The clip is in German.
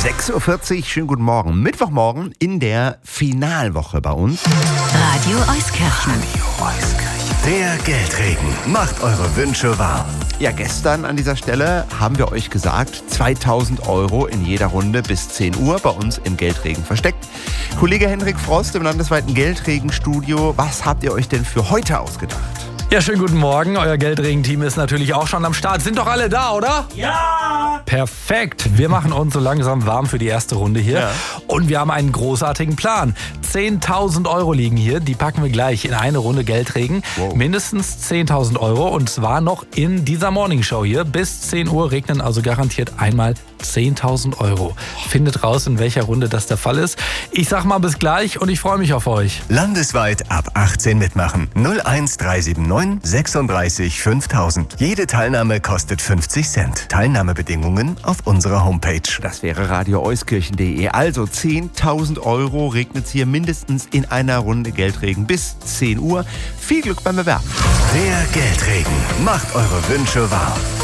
6.40 Uhr, schönen guten Morgen. Mittwochmorgen in der Finalwoche bei uns. Radio Euskirchen. Der Geldregen macht eure Wünsche wahr. Ja, gestern an dieser Stelle haben wir euch gesagt, 2.000 Euro in jeder Runde bis 10 Uhr bei uns im Geldregen versteckt. Kollege Henrik Frost im landesweiten Geldregenstudio, was habt ihr euch denn für heute ausgedacht? Ja, schönen guten Morgen. Euer Geldregen-Team ist natürlich auch schon am Start. Sind doch alle da, oder? Ja! Perfekt. Wir machen uns so langsam warm für die erste Runde hier. Ja. Und wir haben einen großartigen Plan. 10.000 Euro liegen hier. Die packen wir gleich in eine Runde Geldregen. Wow. Mindestens 10.000 Euro. Und zwar noch in dieser Morningshow hier. Bis 10 Uhr regnen also garantiert einmal 10.000 Euro. Findet raus, in welcher Runde das der Fall ist. Ich sag mal bis gleich und ich freue mich auf euch. Landesweit ab 18 mitmachen. 01379 36 5000. Jede Teilnahme kostet 50 Cent. Teilnahmebedingungen auf unserer Homepage. Das wäre radioeuskirchen.de. Also 10.000 Euro regnet es hier mindestens in einer Runde Geldregen bis 10 Uhr. Viel Glück beim Bewerben. Der Geldregen macht eure Wünsche wahr.